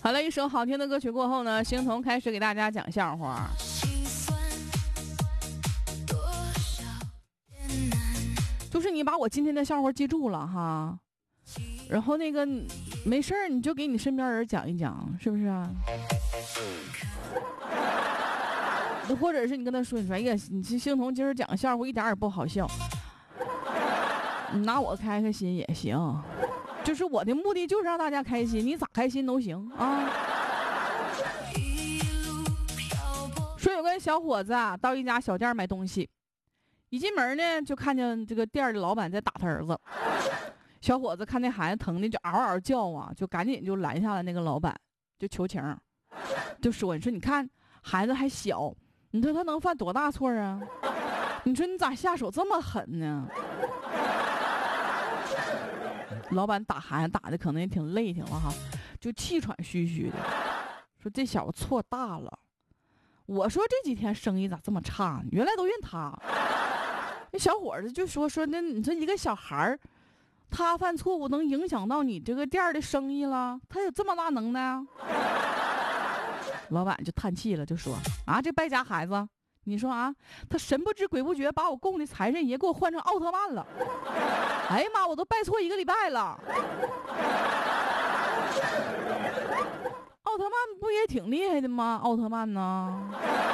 好了，一首好听的歌曲过后呢，星彤开始给大家讲笑话。就是你把我今天的笑话记住了哈，然后那个没事儿你就给你身边人讲一讲，是不是啊？或者是你跟他说，你说哎呀，你这星彤今儿讲笑话一点也不好笑，你拿我开开心也行，就是我的目的就是让大家开心，你咋开心都行啊。说有个小伙子啊，到一家小店买东西，一进门呢就看见这个店的老板在打他儿子。小伙子看那孩子疼的就嗷嗷叫啊，就赶紧就拦下了那个老板，就求情，就说你说你看孩子还小，你说他能犯多大错啊？你说你咋下手这么狠呢？老板打孩子打的可能也挺累挺了哈，就气喘吁吁的说这小子错大了。我说这几天生意咋这么差？原来都怨他。那小伙子就说那你说一个小孩儿，他犯错误能影响到你这个店的生意了？他有这么大能耐？老板就叹气了，就说啊，这败家孩子，你说啊，他神不知鬼不觉把我供的财神爷给我换成奥特曼了。哎呀妈，我都拜错1个礼拜了。奥特曼不也挺厉害的吗？奥特曼呢？